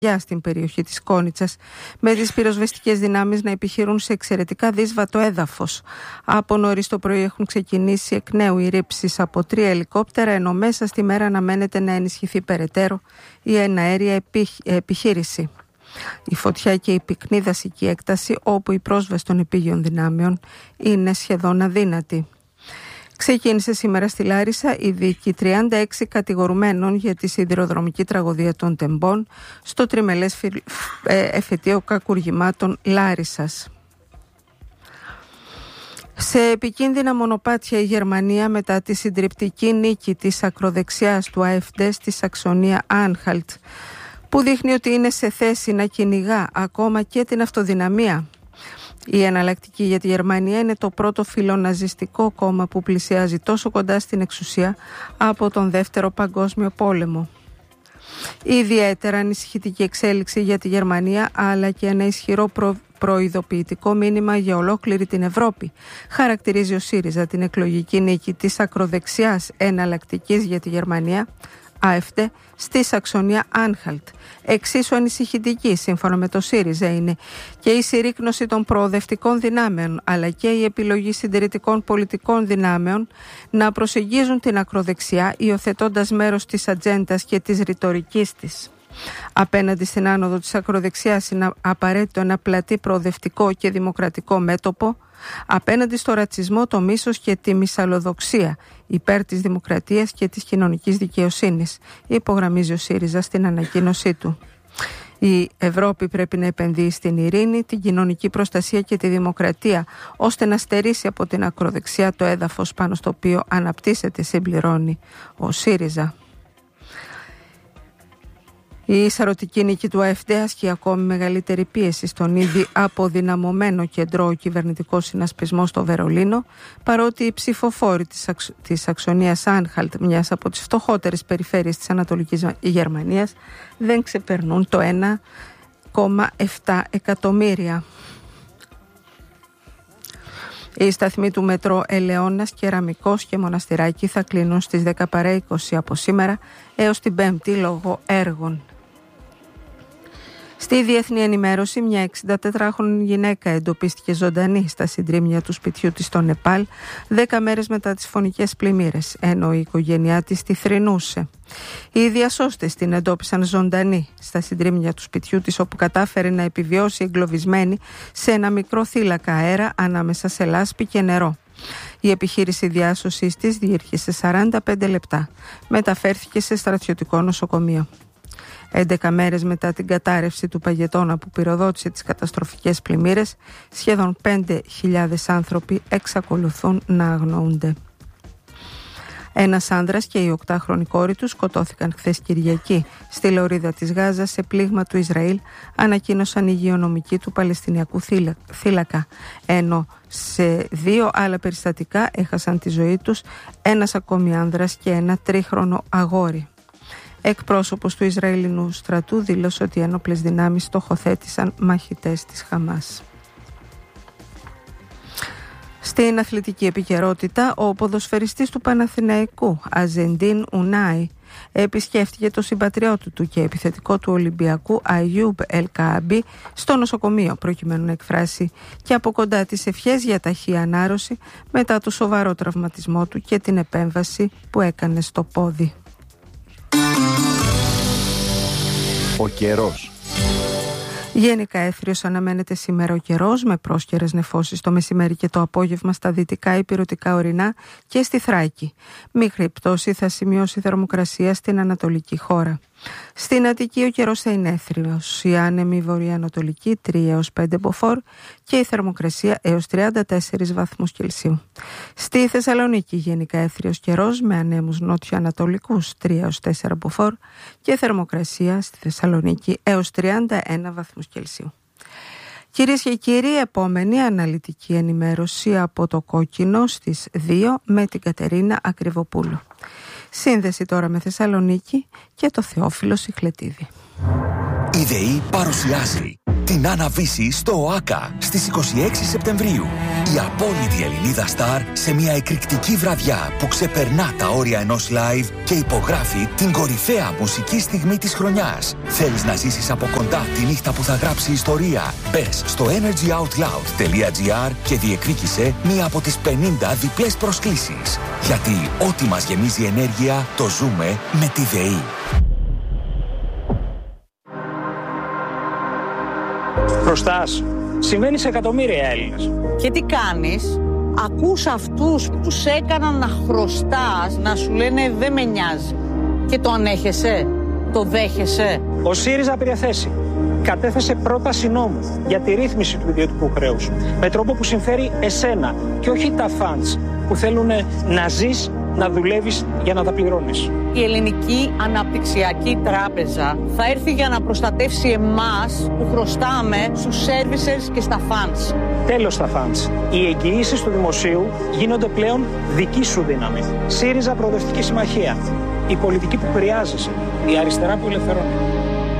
στην περιοχή της Κόνιτσας, με τις πυροσβεστικές δυνάμεις να επιχειρούν σε εξαιρετικά δύσβατο έδαφος. Από νωρίς το πρωί έχουν ξεκινήσει εκ νέου οι ρήψεις από 3 ελικόπτερα, ενώ μέσα στη μέρα αναμένεται να ενισχυθεί περαιτέρω η εναέρια επιχείρηση. Η φωτιά και η πυκνή δασική έκταση, όπου η πρόσβαση των επίγειων δυνάμεων είναι σχεδόν αδύνατη. Ξεκίνησε σήμερα στη Λάρισα η δίκη 36 κατηγορουμένων για τη σιδηροδρομική τραγωδία των Τεμπών στο τριμελές εφετείο κακουργημάτων Λάρισσας. Σε επικίνδυνα μονοπάτια η Γερμανία μετά τη συντριπτική νίκη της ακροδεξιάς του AfD στη Σαξονία Άνχαλτ, που δείχνει ότι είναι σε θέση να κυνηγά ακόμα και την αυτοδυναμία. Η εναλλακτική για τη Γερμανία είναι το πρώτο φιλοναζιστικό κόμμα που πλησιάζει τόσο κοντά στην εξουσία από τον Δεύτερο Παγκόσμιο Πόλεμο. Ιδιαίτερα ανησυχητική εξέλιξη για τη Γερμανία, αλλά και ένα ισχυρό προειδοποιητικό μήνυμα για ολόκληρη την Ευρώπη, χαρακτηρίζει ο ΣΥΡΙΖΑ την εκλογική νίκη της ακροδεξιάς εναλλακτικής για τη Γερμανία, AfD, στη Σαξονία Άνχαλτ. Εξίσου ανησυχητική, σύμφωνα με το ΣΥΡΙΖΑ, είναι και η συρρίκνωση των προοδευτικών δυνάμεων, αλλά και η επιλογή συντηρητικών πολιτικών δυνάμεων να προσεγγίζουν την ακροδεξιά, υιοθετώντας μέρος της ατζέντας και της ρητορικής της. Απέναντι στην άνοδο της ακροδεξιάς είναι απαραίτητο ένα πλατή προοδευτικό και δημοκρατικό μέτωπο, απέναντι στο ρατσισμό, το μίσος και τη μυσαλλοδοξία, υπέρ της δημοκρατίας και της κοινωνικής δικαιοσύνης, υπογραμμίζει ο ΣΥΡΙΖΑ στην ανακοίνωσή του. Η Ευρώπη πρέπει να επενδύει στην ειρήνη, την κοινωνική προστασία και τη δημοκρατία, ώστε να στερήσει από την ακροδεξιά το έδαφος πάνω στο οποίο αναπτύσσεται, συμπληρώνει ο ΣΥΡΙΖΑ. Η σαρωτική νίκη του AfD ασκεί ακόμη μεγαλύτερη πίεση στον ήδη αποδυναμωμένο κεντρό κυβερνητικό συνασπισμό στο Βερολίνο, παρότι οι ψηφοφόροι της Σαξονίας Άνχαλτ, μιας από τις φτωχότερες περιφέρειες της Ανατολικής Γερμανίας, δεν ξεπερνούν το 1,7 εκατομμύρια. Οι σταθμοί του μετρό Ελαιώνας, Κεραμικός και Μοναστηράκι θα κλείνουν στις 10 παρά 20 από σήμερα έως την Πέμπτη λόγω έργων. Στη διεθνή ενημέρωση, μια 64χρονη γυναίκα εντοπίστηκε ζωντανή στα συντρίμμια του σπιτιού της στο Νεπάλ 10 μέρες μετά τις φωνικές πλημμύρες, ενώ η οικογένειά της τη θρηνούσε. Οι διασώστες την εντόπισαν ζωντανή στα συντρίμμια του σπιτιού της, όπου κατάφερε να επιβιώσει εγκλωβισμένη σε ένα μικρό θύλακα αέρα ανάμεσα σε λάσπη και νερό. Η επιχείρηση διάσωσης της διήρχησε 45 λεπτά. Μεταφέρθηκε σε στρατιωτικό νοσοκομείο. 11 μέρες μετά την κατάρρευση του παγετώνα που πυροδότησε τις καταστροφικές πλημμύρες, σχεδόν 5.000 άνθρωποι εξακολουθούν να αγνοούνται. Ένας άνδρας και η 8χρονη κόρη του σκοτώθηκαν χθες Κυριακή στη λωρίδα της Γάζας σε πλήγμα του Ισραήλ, ανακοίνωσαν οι υγειονομικοί του Παλαιστινιακού θύλακα, ενώ σε 2 άλλα περιστατικά έχασαν τη ζωή τους ένας ακόμη άνδρας και ένα 3χρονο αγόρι. Εκπρόσωπος του Ισραηλινού στρατού δήλωσε ότι οι ένοπλες δυνάμεις στοχοθέτησαν μαχητές της Χαμάς. Στην αθλητική επικαιρότητα, ο ποδοσφαιριστής του Παναθηναϊκού Αζεντίν Ουνάι επισκέφτηκε το συμπατριώτη του και επιθετικό του Ολυμπιακού Αϊούμπ Ελκαάμπι στο νοσοκομείο, προκειμένου να εκφράσει και από κοντά τις ευχές για ταχεία ανάρρωση μετά το σοβαρό τραυματισμό του και την επέμβαση που έκανε στο πόδι. Ο καιρός. Γενικά έθριος αναμένεται σήμερα ο καιρός, με πρόσκαιρες νεφώσεις το μεσημέρι και το απόγευμα στα δυτικά υπηρετικά ορεινά και στη Θράκη. Μικρή πτώση θα σημειώσει θερμοκρασία στην ανατολική χώρα. Στην Αττική ο καιρός θα είναι έθριος, η άνεμη βορειοανατολική 3 έως 5 μποφόρ και η θερμοκρασία έως 34 βαθμούς Κελσίου. Στη Θεσσαλονίκη γενικά έθριος καιρός με ανέμους νότιο-ανατολικούς 3 έως 4 μποφόρ και θερμοκρασία στη Θεσσαλονίκη έως 31 βαθμούς Κελσίου. Κυρίες και κύριοι, επόμενη αναλυτική ενημέρωση από το Κόκκινο στις 2 με την Κατερίνα Ακριβοπούλου. Σύνδεση τώρα με Θεσσαλονίκη και το Θεόφιλο Σιχλετίδη. Η ΔΕΗ παρουσιάζει την Άννα Βύση στο ΟΑΚΑ στις 26 Σεπτεμβρίου. Η απόλυτη Ελληνίδα Σταρ σε μια εκρηκτική βραδιά που ξεπερνά τα όρια ενός live και υπογράφει την κορυφαία μουσική στιγμή της χρονιάς. Θέλεις να ζήσεις από κοντά τη νύχτα που θα γράψει ιστορία? Μπες στο energyoutloud.gr και διεκδίκησε μία από τις 50 διπλές προσκλήσεις. Γιατί ό,τι μας γεμίζει ενέργεια το ζούμε με τη ΔΕΗ. Χρωστάς. Συμβαίνει σε εκατομμύρια Έλληνες. Και τι κάνεις? Ακούς αυτούς που σε έκαναν να χρωστάς να σου λένε δεν με νοιάζει. Και το ανέχεσαι? Το δέχεσαι? Ο ΣΥΡΙΖΑ πήρε θέση. Κατέθεσε πρόταση νόμου για τη ρύθμιση του ιδιωτικού χρέους. Με τρόπο που συμφέρει εσένα και όχι τα φαντς που θέλουν να ζεις, να δουλεύεις για να τα πληρώνεις. Η Ελληνική Αναπτυξιακή Τράπεζα θα έρθει για να προστατεύσει εμάς που χρωστάμε στους servicers και στα funds. Τέλος στα funds. Οι εγγυήσεις του δημοσίου γίνονται πλέον δική σου δύναμη. ΣΥΡΙΖΑ Προοδευτική Συμμαχία. Η πολιτική που χρειάζεσαι. Η αριστερά που ελευθερώνει.